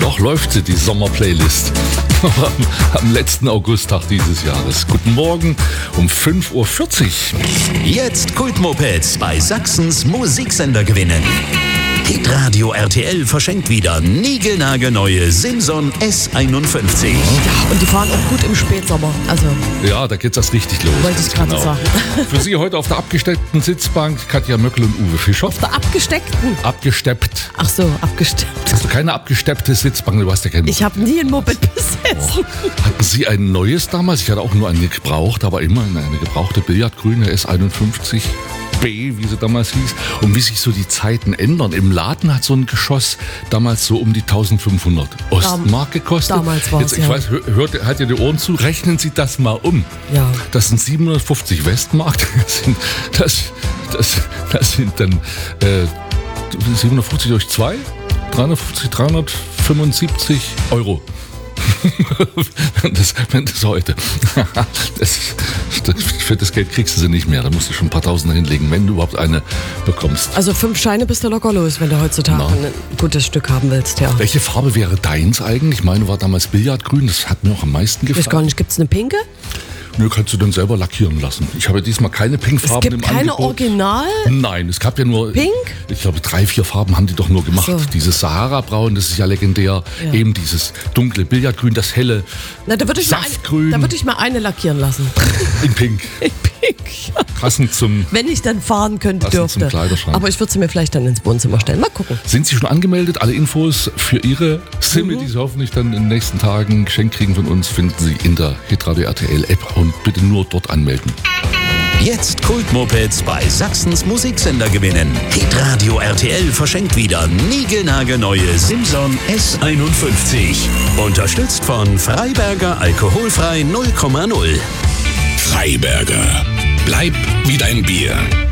Noch läuft sie, die Sommerplaylist. Am letzten Augusttag dieses Jahres. Guten Morgen um 5.40 Uhr. Jetzt Kultmopeds bei Sachsens Musiksender gewinnen. Hitradio RTL verschenkt wieder niegelnagelneue Simson S51. Ja, und die fahren auch gut im Spätsommer. Also, Ja, da geht's erst richtig los. wollte ich gerade sagen. Für Sie heute auf der abgesteckten Sitzbank Katja Möckel und Uwe Fischer. Auf der abgesteckten. Abgesteppt. Ach so, abgesteppt. Hast du keine abgesteppte Sitzbank? Du hast ja kein Ich habe nie ein Moped besessen. Hatten Sie ein neues damals? Ich hatte auch nur eine gebraucht, aber immer eine gebrauchte Billardgrüne S51B, wie sie damals hieß. Und wie sich so die Zeiten ändern. Im Laden hat so ein Geschoss damals so um die 1500 Ostmark gekostet. Damals war's, Jetzt, ich ja. weiß, halt ihr die Ohren zu, rechnen Sie das mal um. Ja. Das sind 750 Westmark. Das sind dann 750 durch 2, 375 Euro. Wenn das heute. Für das Geld kriegst du sie nicht mehr. Da musst du schon ein paar Tausender hinlegen, wenn du überhaupt eine bekommst. Also 5 Scheine bist du locker los, wenn du heutzutage ein gutes Stück haben willst, ja. Welche Farbe wäre deins eigentlich? Meine war damals Billardgrün, das hat mir auch am meisten Ich weiß gar gefallen. nicht, gibt es eine pinke? Nö, kannst du dann selber lackieren lassen. Ich habe diesmal keine Es Pinkfarben im gibt keine Angebot. Original? Nein, es gab ja nur... Pink? Ich glaube, 3, 4 Farben haben die doch nur gemacht. So. Dieses Sahara-Braun, das ist ja legendär. Ja. Eben dieses dunkle Billardgrün, das helle Na, da würde ich, Saftgrün mal eine lackieren lassen. in Pink. In pink, ja. Passend zum... Wenn ich dann fahren könnte, Passend zum dürfte. Kleiderschrank. Aber ich würde sie mir vielleicht dann ins Wohnzimmer stellen. Mal gucken. Sind Sie schon angemeldet? Alle Infos für Ihre Simme, die Sie hoffentlich dann in den nächsten Tagen geschenkt kriegen von uns, finden Sie in der Hitradio RTL App und bitte nur dort anmelden. Jetzt Kultmopeds bei Sachsens Musiksender gewinnen. Hitradio RTL verschenkt wieder niegelnagelneue Simson S51. Unterstützt von Freiberger Alkoholfrei 0,0. Freiberger. Bleib wie dein Bier.